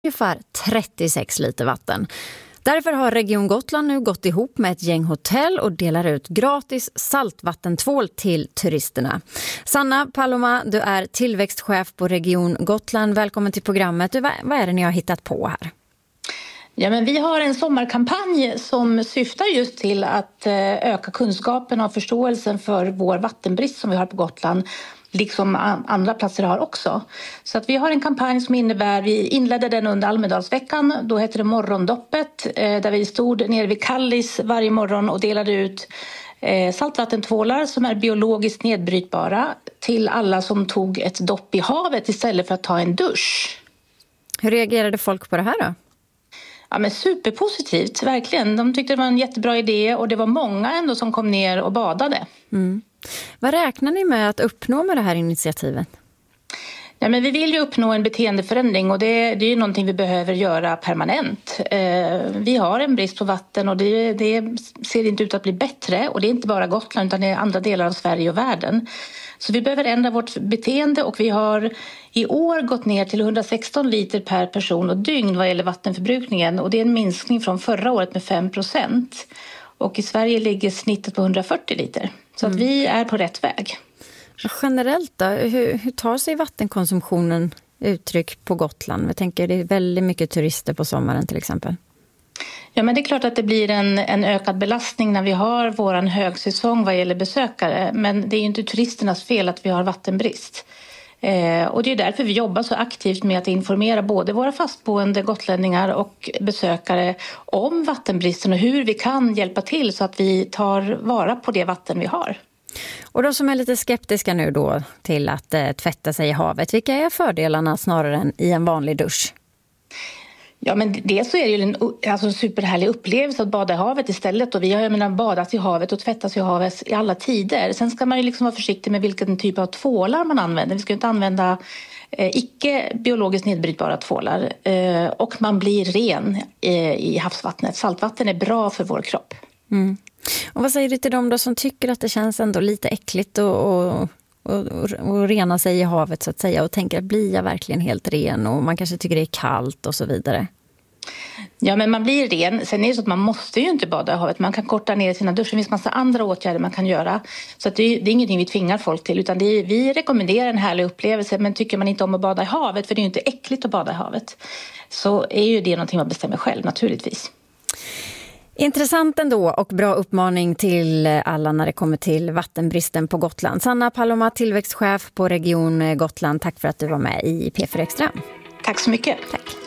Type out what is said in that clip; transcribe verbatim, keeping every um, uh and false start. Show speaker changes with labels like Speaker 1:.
Speaker 1: ungefär trettiosex liter vatten. Därför har Region Gotland nu gått ihop med ett gäng hotell och delar ut gratis saltvattentvål till turisterna. Sanna Paloma, du är tillväxtchef på Region Gotland. Välkommen till programmet. Vad är det ni har hittat på här?
Speaker 2: Ja, men vi har en sommarkampanj som syftar just till att öka kunskapen och förståelsen för vår vattenbrist som vi har på Gotland, liksom andra platser har också. Så att vi har en kampanj som innebär, vi inledde den under Almedalsveckan, då hette det Morgondoppet, där vi stod nere vid Kallis varje morgon och delade ut saltvattentvålar som är biologiskt nedbrytbara till alla som tog ett dopp i havet istället för att ta en dusch.
Speaker 1: Hur reagerade folk på det här då?
Speaker 2: Ja, men superpositivt, verkligen. De tyckte det var en jättebra idé och det var många ändå som kom ner och badade.
Speaker 1: Mm. Vad räknar ni med att uppnå med det här initiativet?
Speaker 2: Ja, men vi vill ju uppnå en beteendeförändring och det, det är ju någonting vi behöver göra permanent. Eh, vi har en brist på vatten och det, det ser inte ut att bli bättre. Och det är inte bara Gotland utan det är andra delar av Sverige och världen. Så vi behöver ändra vårt beteende och vi har i år gått ner till hundrasexton liter per person och dygn vad gäller vattenförbrukningen. Och det är en minskning från förra året med fem procent. Och i Sverige ligger snittet på hundrafyrtio liter. Så att vi är på rätt väg.
Speaker 1: Generellt då, hur, hur tar sig vattenkonsumtionen uttryck på Gotland? Jag tänker det är väldigt mycket turister på sommaren till exempel.
Speaker 2: Ja, men det är klart att det blir en, en ökad belastning när vi har våran högsäsong vad gäller besökare. Men det är ju inte turisternas fel att vi har vattenbrist. Eh, och det är därför vi jobbar så aktivt med att informera både våra fastboende gotlänningar och besökare om vattenbristen och hur vi kan hjälpa till så att vi tar vara på det vatten vi har.
Speaker 1: Och de som är lite skeptiska nu då till att eh, tvätta sig i havet, vilka är fördelarna snarare än i en vanlig dusch?
Speaker 2: Ja, men det så är det ju en alltså, superhärlig upplevelse att bada i havet istället. Och vi har ju menar, badat i havet och tvättats i havet i alla tider. Sen ska man ju liksom vara försiktig med vilken typ av tvålar man använder. Vi ska inte använda eh, icke biologiskt nedbrytbara tvålar. Eh, och man blir ren eh, i havsvattnet. Saltvatten är bra för vår kropp.
Speaker 1: Mm. Och vad säger du till dem då som tycker att det känns ändå lite äckligt och, och, och, och rena sig i havet så att säga och tänker att blir jag verkligen helt ren och man kanske tycker det är kallt och så vidare?
Speaker 2: Ja, men man blir ren. Sen är det så att man måste ju inte bada i havet. Man kan korta ner sina duschar. Det finns massa andra åtgärder man kan göra. Så att det, är, det är ingenting vi tvingar folk till. Utan det är, vi rekommenderar en härlig upplevelse. Men tycker man inte om att bada i havet, för det är ju inte äckligt att bada i havet, så är ju det någonting man bestämmer själv naturligtvis.
Speaker 1: Intressant ändå och bra uppmaning till alla när det kommer till vattenbristen på Gotland. Sanna Paloma, tillväxtchef på Region Gotland. Tack för att du var med i P fyra Extra.
Speaker 2: Tack så mycket.
Speaker 1: Tack.